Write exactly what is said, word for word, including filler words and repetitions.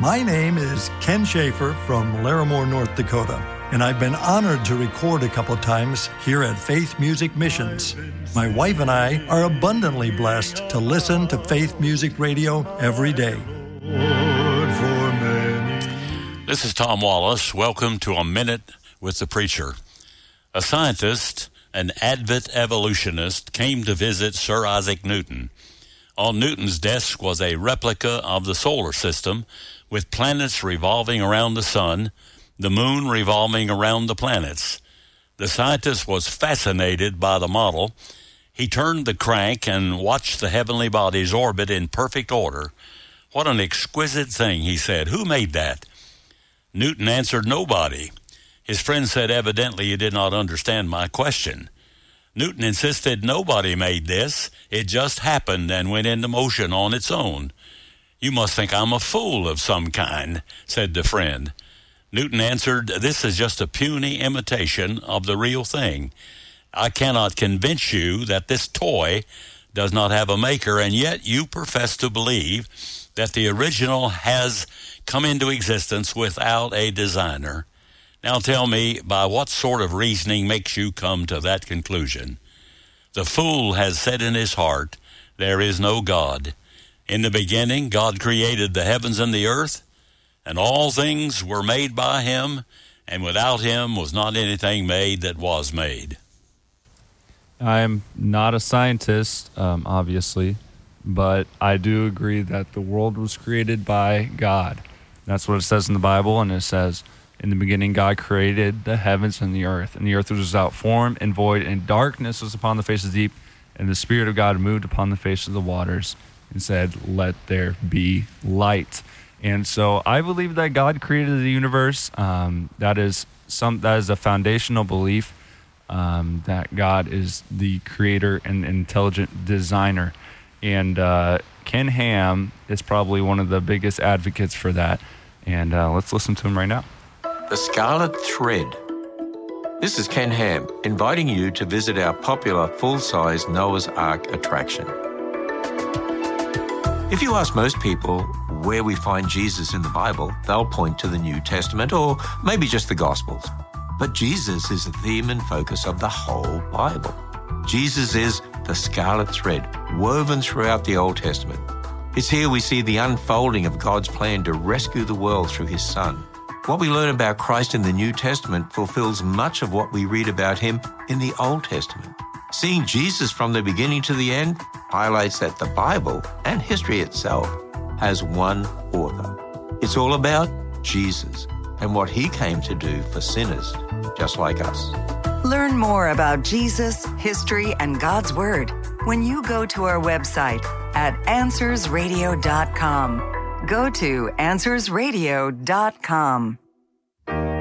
My name is Ken Schaefer from Larimore, North Dakota, and I've been honored to record a couple times here at Faith Music Missions. My wife and I are abundantly blessed to listen to Faith Music Radio every day. This is Tom Wallace. Welcome to A Minute with the Preacher. A scientist, an Advent evolutionist, came to visit Sir Isaac Newton. On Newton's desk was a replica of the solar system with planets revolving around the sun, the moon revolving around the planets. The scientist was fascinated by the model. He turned the crank and watched the heavenly bodies orbit in perfect order. "What an exquisite thing," he said. "Who made that?" Newton answered, "Nobody." His friend said, "Evidently you did not understand my question." Newton insisted, "Nobody made this. It just happened and went into motion on its own." "You must think I'm a fool of some kind," said the friend. Newton answered, "This is just a puny imitation of the real thing. I cannot convince you that this toy does not have a maker, and yet you profess to believe that the original has come into existence without a designer. Now tell me, by what sort of reasoning makes you come to that conclusion? The fool has said in his heart, there is no God. In the beginning, God created the heavens and the earth, and all things were made by him, and without him was not anything made that was made." I'm not a scientist, um, obviously, but I do agree that the world was created by God. That's what it says in the Bible, and it says, "In the beginning God created the heavens and the earth, and the earth was without form and void, and darkness was upon the face of the deep, and the Spirit of God moved upon the face of the waters, and said, let there be light." And so I believe that God created the universe. Um, that is some that is a foundational belief, um, that God is the creator and intelligent designer. And uh, Ken Ham is probably one of the biggest advocates for that. And uh, let's listen to him right now. The Scarlet Thread. This is Ken Ham, inviting you to visit our popular full-size Noah's Ark attraction. If you ask most people where we find Jesus in the Bible, they'll point to the New Testament or maybe just the Gospels. But Jesus is the theme and focus of the whole Bible. Jesus is the scarlet thread woven throughout the Old Testament. It's here we see the unfolding of God's plan to rescue the world through his Son. What we learn about Christ in the New Testament fulfills much of what we read about him in the Old Testament. Seeing Jesus from the beginning to the end highlights that the Bible and history itself has one author. It's all about Jesus and what he came to do for sinners just like us. Learn more about Jesus, history, and God's Word when you go to our website at answers radio dot com. Go to answers radio dot com.